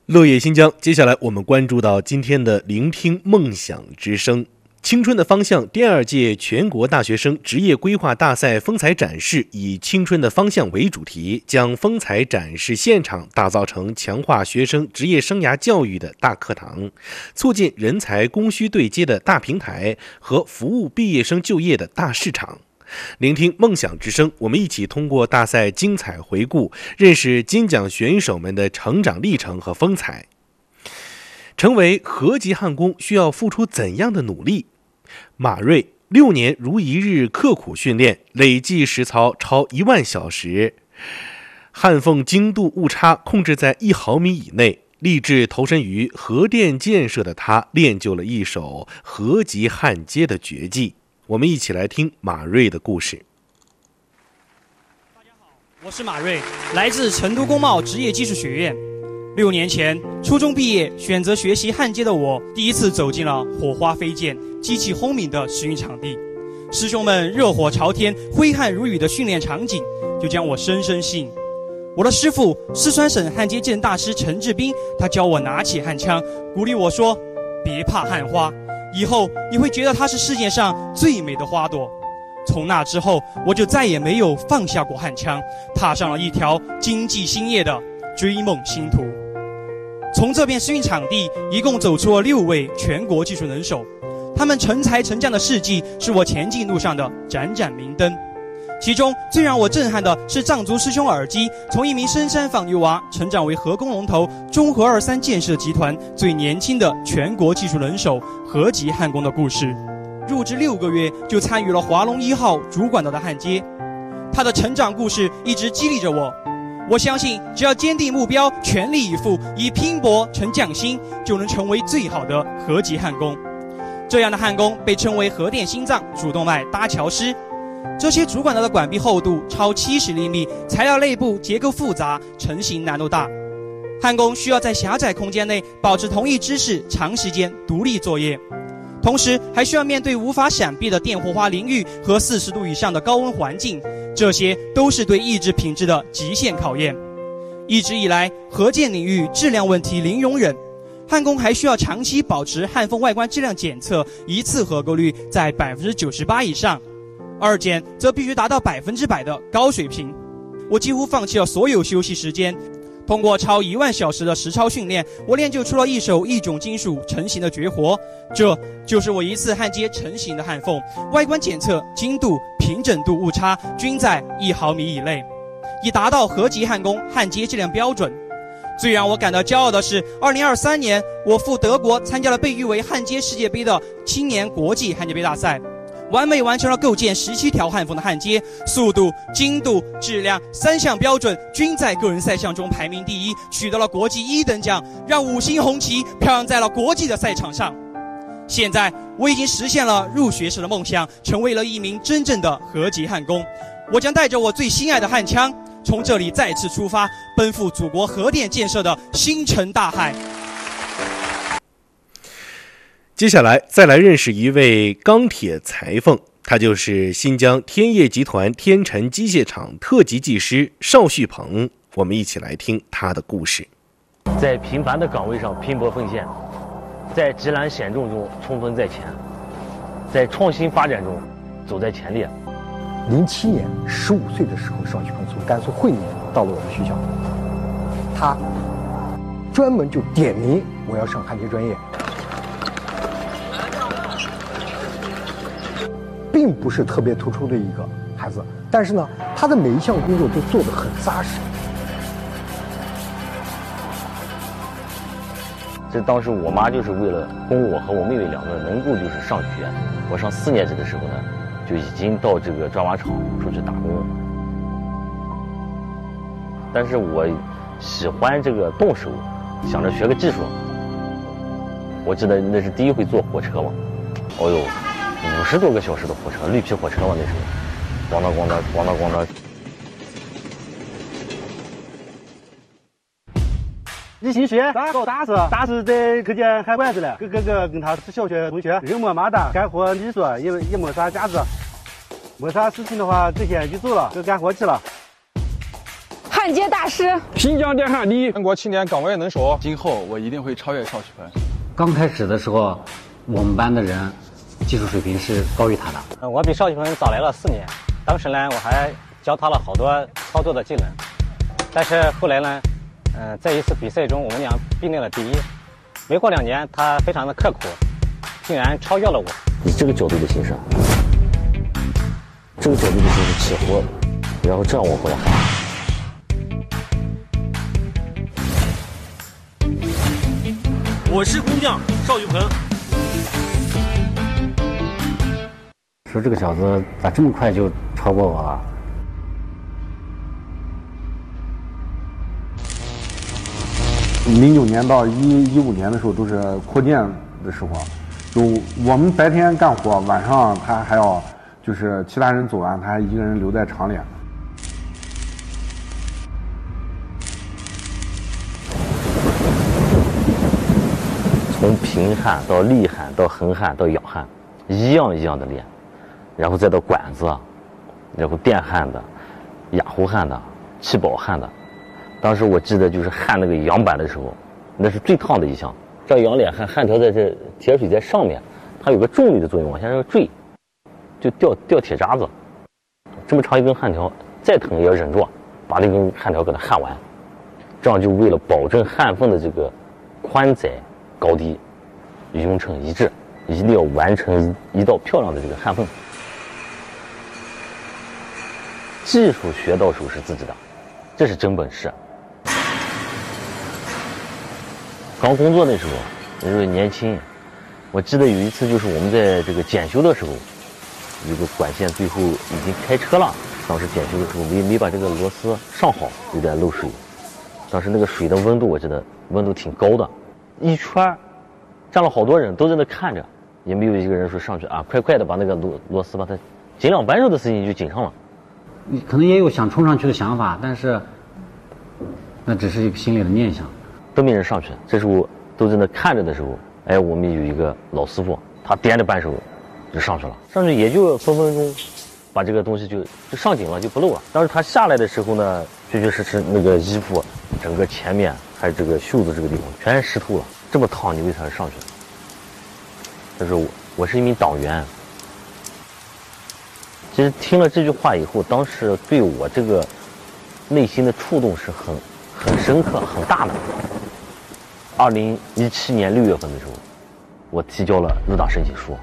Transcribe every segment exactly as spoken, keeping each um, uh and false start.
乐业新疆，接下来我们关注到今天的聆听梦想之声。青春的方向第二届全国大学生职业规划大赛风采展示以青春的方向为主题，将风采展示现场打造成强化学生职业生涯教育的大课堂，促进人才供需对接的大平台和服务毕业生就业的大市场。聆听梦想之声，我们一起通过大赛精彩回顾，认识金奖选手们的成长历程和风采。成为合级焊工需要付出怎样的努力？马瑞六年如一日刻苦训练，累计实操超一万小时，焊缝精度误差控制在一毫米以内。立志投身于核电建设的他，练就了一手合级焊接的绝技。我们一起来听马瑞的故事。 大家好，我是马瑞，来自成都工贸职业技术学院。六年前，初中毕业选择学习焊接的我，第一次走进了火花飞溅、机器轰鸣的实训场地。师兄们热火朝天、挥汗如雨的训练场景，就将我深深吸引。我的师傅，四川省焊接技能大师陈志斌，他教我拿起焊枪，鼓励我说：“别怕焊花。”以后你会觉得它是世界上最美的花朵。从那之后，我就再也没有放下过焊枪，踏上了一条经济兴业的追梦星途。从这片实训场地，一共走出了六位全国技术能手，他们成才成将的事迹是我前进路上的盏盏明灯。其中最让我震撼的是藏族师兄耳机从一名深山访女娃成长为核工龙头中核二三建设集团最年轻的全国技术能手合级焊工的故事。入职六个月就参与了华龙一号主管道的焊接，他的成长故事一直激励着我。我相信只要坚定目标，全力以赴，以拼搏成匠心，就能成为最好的合级焊工。这样的焊工被称为核电心脏、主动脉搭桥师。这些主管道的管壁厚度超七十厘米，材料内部结构复杂，成型难度大。焊工需要在狭窄空间内保持同一姿势，长时间独立作业，同时还需要面对无法闪避的电火花淋浴和四十度以上的高温环境，这些都是对意志品质的极限考验。一直以来，核建领域质量问题零容忍，焊工还需要长期保持焊缝外观质量检测一次合格率在百分之九十八以上。二检则必须达到百分之百的高水平。我几乎放弃了所有休息时间，通过超一万小时的实操训练，我练就出了一手一种金属成型的绝活。这就是我一次焊接成型的焊缝，外观检测精度、平整度误差均在一毫米以内，已达到合级焊工焊接质量标准。最让我感到骄傲的是，二零二三年我赴德国参加了被誉为焊接世界杯的青年国际焊接杯大赛。完美完成了构建十七条焊缝的焊接，速度、精度、质量三项标准均在个人赛项中排名第一，取得了国际一等奖，让五星红旗飘扬在了国际的赛场上。现在我已经实现了入学时的梦想，成为了一名真正的合级焊工。我将带着我最心爱的焊枪，从这里再次出发，奔赴祖国核电建设的星辰大海。 接下来再来认识一位钢铁裁缝，他就是新疆天业集团天辰机械厂特级技师邵旭鹏。我们一起来听他的故事。 在平凡的岗位上拼搏奉献，在极难险中中冲锋在前，在创新发展中走在前列。 零七年十五岁的时候，邵旭鹏从甘肃会宁到了我们学校，他专门就点名我要上焊接专业，并不是特别突出的一个孩子，但是呢，他的每一项工作都做得很扎实。 这当时我妈就是为了供我和我妹妹两个人能够就是上学，我上四年级的时候呢，就已经到这个砖瓦厂出去打工了。但是我喜欢这个动手，想着学个技术。我记得那是第一回坐火车嘛，哦呦。五十多个小时的火车，绿皮火车嘛，那时候，咣当咣当咣当咣当。 李新学打搞打是打是在课间喊馆子了，跟哥哥跟他是小学同学，人模马大，干活利索，也也没啥架子，没啥事情的话，这天就走了，就干活去了。 焊焊接大师。 新疆电焊第一， 全国青年岗位能手。 今后我一定会超越邵旭鹏。 刚开始的时候，我们班的人技术水平是高于他的。 我比邵旭鹏早来了四年，当时呢我还教他了好多操作的技能，但是后来呢，嗯、呃，在一次比赛中我们俩并列了第一。没过两年，他非常的刻苦，竟然超越了我。 以这个角度的形式，这个角度的形式起活，然后这样往回来喊。 我是工匠邵旭鹏。 说这个小子咋这么快就超过我了？ 零九年到一一五年的时候都是扩建的时候，就我们白天干活，晚上他还要就是其他人走完，他还一个人留在厂里。 从平焊到立焊到横焊到仰焊，一样一样的练，然后再到管子，然后电焊的、氩弧焊的、气保焊的。当时我记得就是焊那个阳板的时候，那是最烫的一项。这阳脸焊焊条在这，铁水在上面，它有个重力的作用，往下这坠，就掉掉铁渣子。这么长一根焊条，再疼也要忍住，把那根焊条给它焊完。这样就为了保证焊缝的这个宽窄、高低匀称一致，一定要完成一道漂亮的这个焊缝。技术学到手是自己的，这是真本事。刚工作那时候，那时候年轻，我记得有一次就是我们在这个检修的时候，有个管线最后已经开车了，当时检修的时候没没把这个螺丝上好，有点漏水。当时那个水的温度我记得温度挺高的，一圈站了好多人都在那看着，也没有一个人说上去啊，快快的把那个螺螺丝把它紧两扳手的事情就紧上了。 你可能也有想冲上去的想法，但是那只是一个心里的念想， 都没人上去。这时候都在那看着的时候，哎，我们有一个老师傅，他掂着扳手就上去了，上去也就分分钟，把这个东西就就上紧了，就不漏了。当时他下来的时候呢，确确实实那个衣服整个前面还有这个袖子这个地方全湿透了。这么烫，你为啥上去？他说我我是一名党员。其实听了这句话以后，当时对我这个内心的触动是很很深刻、很大的。二零一七年六月份的时候，我提交了入党申请书。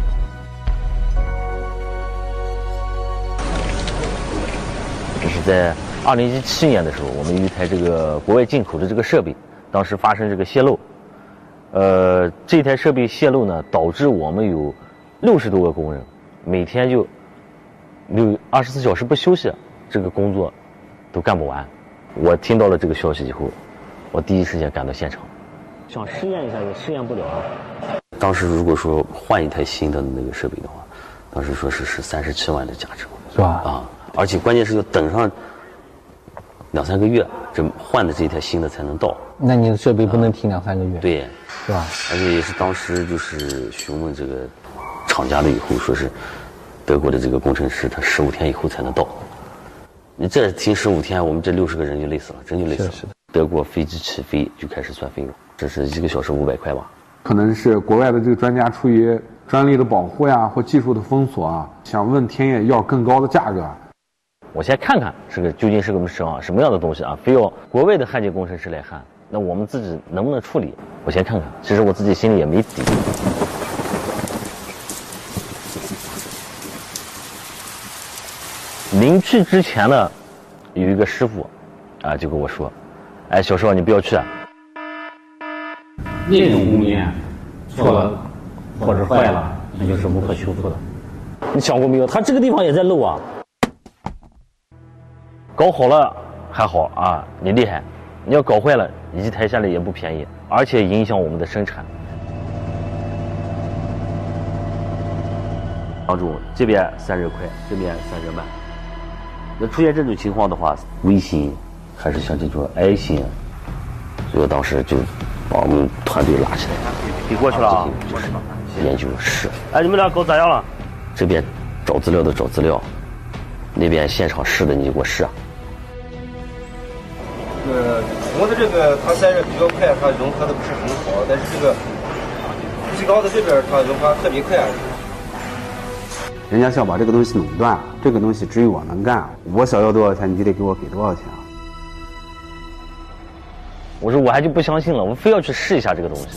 这是在二零一七年的时候，我们有一台这个国外进口的这个设备，当时发生这个泄漏。呃，这台设备泄漏呢，导致我们有六十多个工人，每天就有二十四小时不休息，这个工作都干不完。我听到了这个消息以后，我第一时间赶到现场，想试验一下也试验不了啊。当时如果说换一台新的那个设备的话，当时说是是三十七万的价值， 是吧？ 啊，而且关键是要等上两三个月，这换的这一台新的才能到。 那你的设备不能停两三个月？ 对， 是吧？ 而且也是当时就是询问这个厂家的以后，说是德国的这个工程师，他十五天以后才能到。你这停十五天，我们这六十个人就累死了，真就累死了。是的。德国飞机起飞就开始算费用，这是一个小时五百块吧。 可能是国外的这个专家出于专利的保护呀，或技术的封锁啊，想问天业要更高的价格。 我先看看是个究竟是个什么什么样的东西啊？非要国外的焊接工程师来焊，那我们自己能不能处理？我先看看。其实我自己心里也没底。临去之前呢，有一个师傅啊，就跟我说：“哎，小邵，你不要去啊。 那种工艺错了或者坏了，那就是无可修复的。 你想过没有？他这个地方也在漏啊。搞好了还好啊，你厉害。你要搞坏了，一台下来也不便宜，而且影响我们的生产。当中这边散热快，这边散热慢。那出现这种情况的话，微型还是像这种 I 型，所以我当时就把我们团队拉起来， 你过去了啊？ 就是研究室。 哎，你们俩搞咋样了？ 这边找资料的找资料，那边现场试的你就给我试啊。 这个它散热比较快，它融合的不是很好，但是这个最高的这边它融化特别快。 人家是要把这个东西垄断，这个东西只有我能干，我想要多少钱，你就得给我给多少钱。 我说我还就不相信了，我非要去试一下这个东西。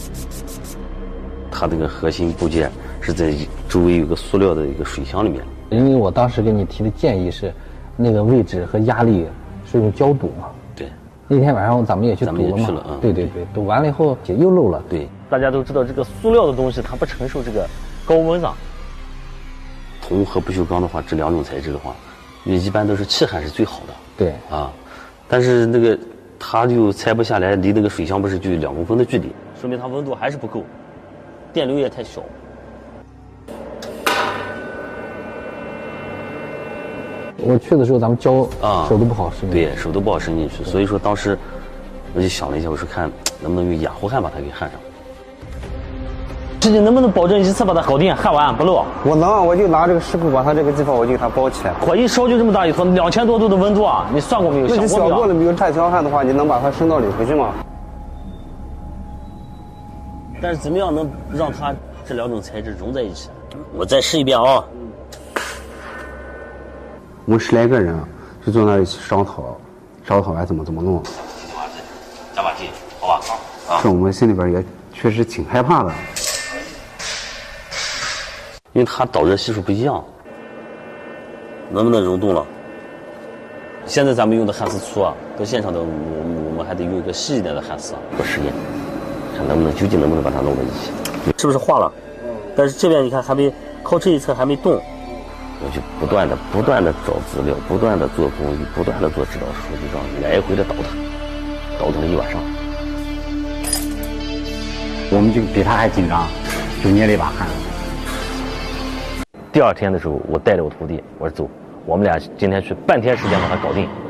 它这个核心部件是在周围有个塑料的一个水箱里面。 因为我当时给你提的建议是，那个位置和压力是用胶堵嘛。 对。 那天晚上咱们也去堵了嘛。 了嗯、 对对对，堵完了以后也又漏了。 对，大家都知道这个塑料的东西它不承受这个高温啊。铜和不锈钢的话，这两种材质的话，一般都是气焊是最好的。 对。 啊，但是那个它就拆不下来，离那个水箱不是就两公分的距离，说明它温度还是不够，电流也太小。 我去的时候咱们胶啊手都不好伸， 对手都不好伸进去，所以说当时我就想了一下，我说看能不能用氩弧焊把它给焊上。师姐能不能保证一次把它搞定焊完不漏？ 我能，我就拿这个石膏把它这个地方我就给它包起来。 火一烧就这么大一坨，两千多度的温度啊！你算过没有？ 那你想过了没有？焊条焊的话，你能把它升到里头去吗？ 但是怎么样能让它这两种材质融在一起？我再试一遍啊！ 我们十来个人就坐那儿一起商讨，商讨完怎么怎么弄。 加把劲，好吧？ 啊，这我们心里边也确实挺害怕的， 因为它导热系数不一样，能不能融动了？现在咱们用的焊丝粗啊，到现场的我们我们还得用一个细一点的焊丝啊，做实验，看能不能究竟能不能把它弄在一起，是不是化了？但是这边你看还没靠这一侧还没动。我就不断的、不断的找资料，不断的做工艺，不断的做指导书，就这样来回的倒腾，倒腾了一晚上。 我们就比他还紧张，就捏了一把汗。 第二天的时候，我带着我徒弟，我说走，我们俩今天去半天时间把它搞定。